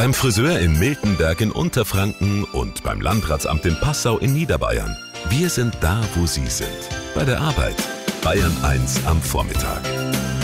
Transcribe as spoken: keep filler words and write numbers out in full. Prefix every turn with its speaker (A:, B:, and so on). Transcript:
A: Beim Friseur in Miltenberg in Unterfranken und beim Landratsamt in Passau in Niederbayern. Wir sind da, wo Sie sind. Bei der Arbeit. Bayern eins am Vormittag.